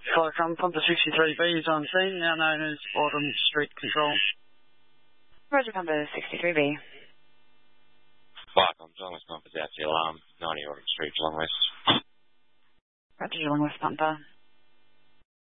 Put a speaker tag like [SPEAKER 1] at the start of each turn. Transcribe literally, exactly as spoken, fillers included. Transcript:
[SPEAKER 1] Flight from Pumper sixty-three B is on scene, now known as Autumn Street Control.
[SPEAKER 2] Roger, Pumper sixty-three B.
[SPEAKER 3] Flight from Geelong West Pumpers out to the alarm, ninety Autumn Street, Geelong West.
[SPEAKER 2] Roger, Geelong West Pumper.